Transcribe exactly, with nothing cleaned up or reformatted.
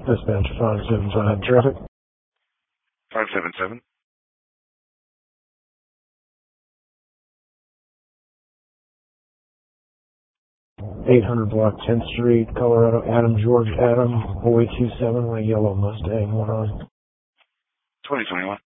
Dispatch five seven five, traffic. five seven seven. eight hundred block tenth Street, Colorado, Adam, George, Adam, oh eight two seven, my yellow Mustang, one on. twenty twenty-one.